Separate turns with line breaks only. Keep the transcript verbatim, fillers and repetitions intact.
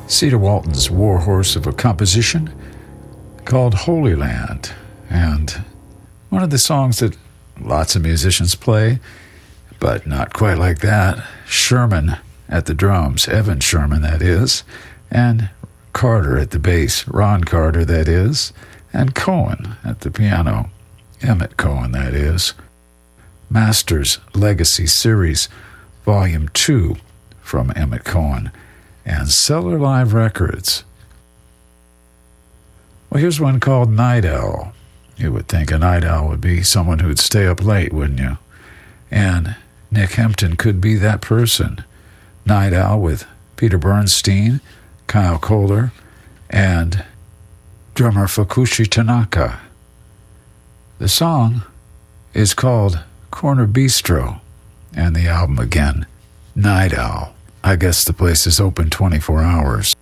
Cedar Walton's warhorse of a composition called Holy Land, and one of the songs that lots of musicians play, but not quite like that. Sherman at the drums, Evan Sherman, that is, and Carter at the bass, Ron Carter, that is, and Cohen at the piano, Emmett Cohen, that is. Masters Legacy Series, Volume two from Emmett Cohen, and Cellar Live Records. Well, here's one called Night Owl. You would think a night owl would be someone who'd stay up late, wouldn't you? And Nick Hempton could be that person. Night Owl with Peter Bernstein, Kyle Kohler, and drummer Fukushi Tanaka. The song is called Corner Bistro, and the album again, Night Owl. I guess the place is open twenty-four hours.